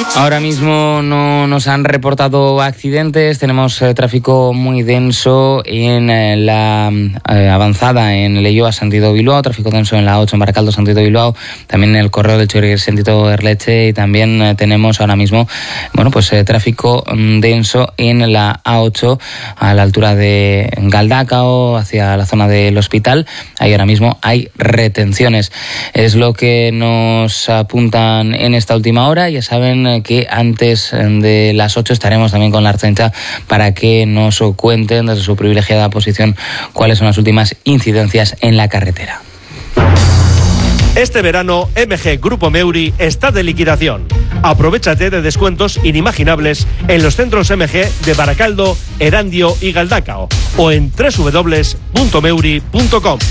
Ahora mismo no nos han reportado accidentes, tenemos tráfico muy denso en la avanzada en Leioa, sentido Bilbao, tráfico denso en la 8 en Baracaldo, sentido Bilbao, también en el corredor del Choriguer, sentido Erleche, y también tenemos ahora mismo, tráfico denso en la A8 a la altura de Galdacao, hacia la zona del hospital. Ahí ahora mismo hay retenciones. Es lo que nos apuntan en esta última hora. Ya saben que antes de las 8 estaremos también con la Ertzaintza para que nos cuenten desde su privilegiada posición cuáles son las últimas incidencias en la carretera. Este verano, MG Grupo Meuri está de liquidación. Aprovéchate de descuentos inimaginables en los centros MG de Baracaldo, Erandio y Galdacao o en www.meuri.com.